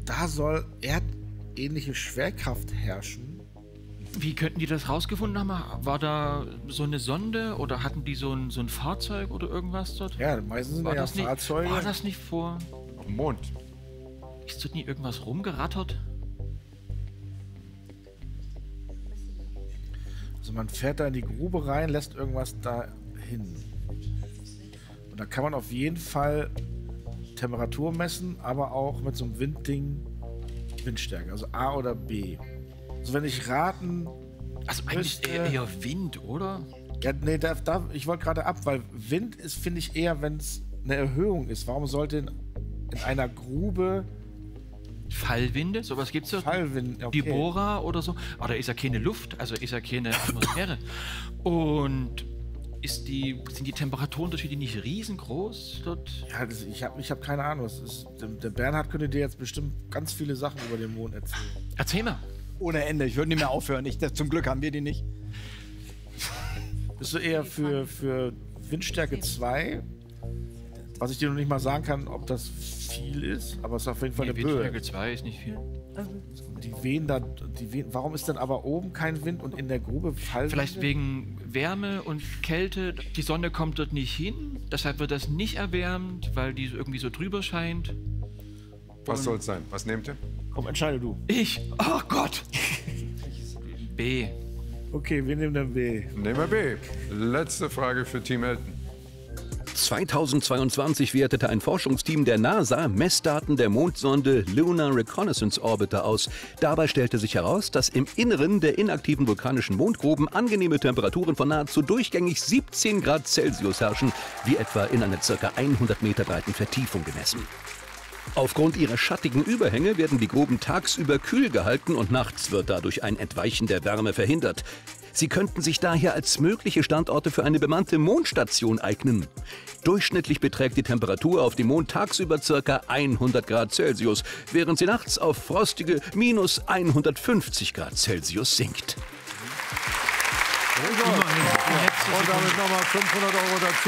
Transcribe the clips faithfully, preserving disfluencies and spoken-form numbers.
da soll erdähnliche Schwerkraft herrschen. Wie könnten die das rausgefunden haben? War da so eine Sonde oder hatten die so ein, so ein Fahrzeug oder irgendwas dort? Ja, meistens sind war ja das nicht, Fahrzeuge. War das nicht vor... Auf dem Mond. Ist dort nie irgendwas rumgerattert? Also man fährt da in die Grube rein, lässt irgendwas da hin. Und da kann man auf jeden Fall Temperatur messen, aber auch mit so einem Windding Windstärke, also A oder B. Also wenn ich raten... Also eigentlich müsste, eher, eher Wind, oder? Ja, nee, da, da, ich wollte gerade ab, weil Wind ist, finde ich, eher, wenn es eine Erhöhung ist. Warum sollte in, in einer Grube... Fallwinde? Sowas gibt es ja. Fallwind, okay. Die Bohrer oder so. Aber da ist ja keine Luft, also ist ja keine Atmosphäre. Und ist die, sind die Temperaturunterschiede nicht riesengroß dort? Ja, das, ich habe ich hab keine Ahnung. Das ist, der, der Bernhard könnte dir jetzt bestimmt ganz viele Sachen über den Mond erzählen. Erzähl mal. Ohne Ende. Ich würde nicht mehr aufhören. Ich, das, zum Glück haben wir die nicht. Bist du eher für, für Windstärke zwei? Was ich dir noch nicht mal sagen kann, ob das viel ist, aber es ist auf jeden Fall Nee, eine Böe. Windstärke zwei ist nicht viel. Die wehen da, die wehen, warum ist denn aber oben kein Wind und in der Grube Fallwinde? Vielleicht wegen Wärme und Kälte. Die Sonne kommt dort nicht hin, deshalb wird das nicht erwärmt, weil die irgendwie so drüber scheint. Was soll es sein? Was nehmt ihr? Komm, entscheide du. Ich? Oh Gott! B. Okay, wir nehmen dann B. Nehmen wir B. Letzte Frage für Team Elton. zweitausendzweiundzwanzig wertete ein Forschungsteam der NASA Messdaten der Mondsonde Lunar Reconnaissance Orbiter aus. Dabei stellte sich heraus, dass im Inneren der inaktiven vulkanischen Mondgruben angenehme Temperaturen von nahezu durchgängig siebzehn Grad Celsius herrschen, wie etwa in einer ca. hundert Meter breiten Vertiefung gemessen. Aufgrund ihrer schattigen Überhänge werden die Gruben tagsüber kühl gehalten und nachts wird dadurch ein Entweichen der Wärme verhindert. Sie könnten sich daher als mögliche Standorte für eine bemannte Mondstation eignen. Durchschnittlich beträgt die Temperatur auf dem Mond tagsüber ca. hundert Grad Celsius, während sie nachts auf frostige minus hundertfünfzig Grad Celsius sinkt. Und damit nochmal fünfhundert Euro dazu.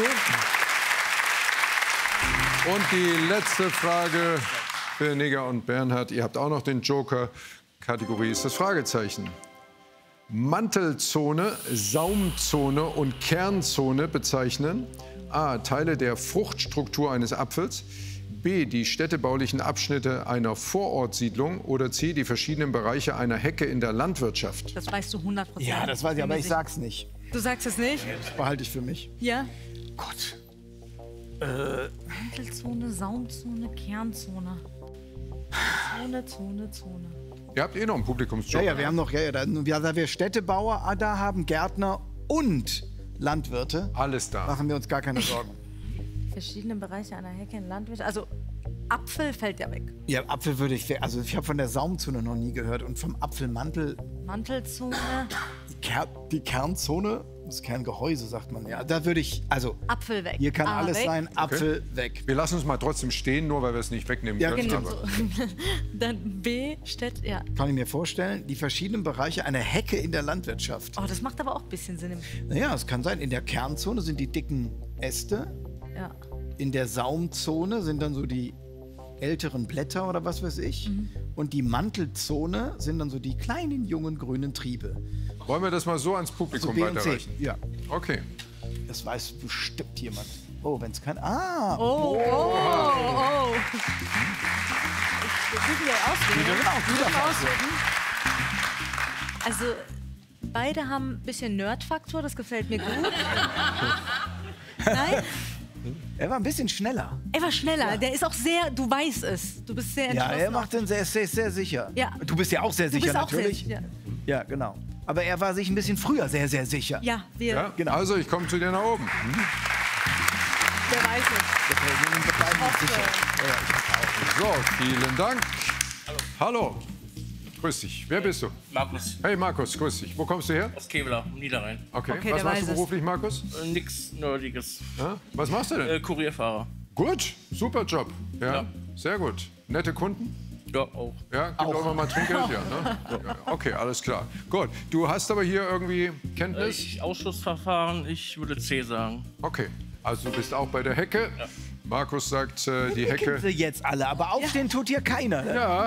Und die letzte Frage für Nigger und Bernhard. Ihr habt auch noch den Joker. Kategorie ist das Fragezeichen. Mantelzone, Saumzone und Kernzone bezeichnen A. Teile der Fruchtstruktur eines Apfels, B. die städtebaulichen Abschnitte einer Vorortsiedlung oder C. die verschiedenen Bereiche einer Hecke in der Landwirtschaft. Das weißt du hundert Prozent. Ja, das weiß ich, aber ich sag's nicht. Du sagst es nicht? Das behalte ich für mich. Ja. Gott. Mantelzone, Saumzone, Kernzone. Zone, Zone, Zone. Ihr habt eh noch einen Ja, Publikumsjoker. ja, wir haben noch, ja, ja, da, da wir Städtebauer da haben, Gärtner und Landwirte, Alles da. machen wir uns gar keine Sorgen. Verschiedene Bereiche einer Hecke in Landwirtschaft. Also Apfel fällt ja weg. Ja, Apfel würde ich, also ich habe von der Saumzone noch nie gehört und vom Apfelmantel, Mantelzone, die, Ker die Kernzone, das Kerngehäuse sagt man ja, da würde ich, also Apfel weg. hier kann A alles weg. sein, Apfel weg. Wir lassen uns mal trotzdem stehen, nur weil wir es nicht wegnehmen Ja, können. genau. aber- Dann B steht, ja. Kann ich mir vorstellen, die verschiedenen Bereiche einer Hecke in der Landwirtschaft. Oh, das macht aber auch ein bisschen Sinn. Im, Naja, es kann sein, in der Kernzone sind die dicken Äste, ja. in der Saumzone sind dann so die älteren Blätter oder was weiß ich. Mhm. Und die Mantelzone sind dann so die kleinen, jungen, grünen Triebe. Wollen wir das mal so ans So Publikum B und C. weiterreichen? Ja, Okay. das weiß bestimmt jemand. Oh, wenn es kein... Ah! Oh, oh, oh. Ich will wieder auswählen. Genau, du Ich will darfst auswählen. Also, beide haben ein bisschen Nerd-Faktor, das gefällt mir gut. Nein? Er war ein bisschen schneller. Er war schneller. Der ist auch sehr, du weißt es. Du bist sehr Ja, entschlossen. er macht den sehr, sehr, sehr sicher. Ja. Du bist ja auch sehr Du sicher, bist auch sehr natürlich. sicher. Ja, genau. Aber er war sich ein bisschen früher sehr, sehr sicher. Ja, wir, Ja? Genau. Also, ich komme zu dir nach oben. der weiß es. Wir bleiben uns sicher. So, vielen Dank. Hallo. Grüß dich. Wer bist du? Markus Hey Markus, grüß dich. Wo kommst du her? aus Keveler, Niederrhein. Okay. Okay, Was der machst du weiß es. beruflich, Markus? Äh, nix Nerdiges. Ja? Was machst du denn? Äh, Kurierfahrer. Gut, super Job. Ja, Ja. sehr gut. Nette Kunden? Ja, auch. Ja, gibt auch noch mal Trinkgeld? Ja, ne? Ja, okay, alles klar. Gut, du hast aber hier irgendwie Äh, Kenntnis? ich, Ausschussverfahren, ich würde C sagen. Okay, also du bist auch bei der Hecke. Markus sagt, äh, die Die kennen Hecke... sie jetzt alle, aber aufstehen tut hier keiner. Ne? Ja,